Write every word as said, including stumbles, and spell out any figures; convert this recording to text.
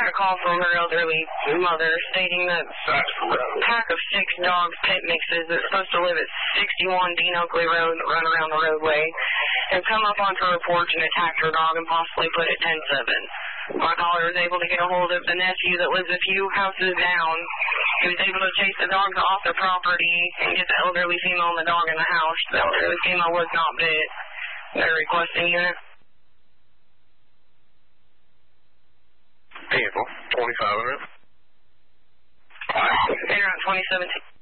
got a call from her elderly mother stating that a pack of six dogs, pit mixes, that's supposed to live at sixty-one Dean Oakley Road, run around the roadway, have come up onto her porch and attacked her dog and possibly put it ten seven. My caller was able to get a hold of the nephew that lives a few houses down. He was able to chase the dogs off their property and get the elderly female and the dog in the house. The elderly female was not bit. They're requesting unit. Vehicle, twenty-five hundred. They're on twenty seventeen.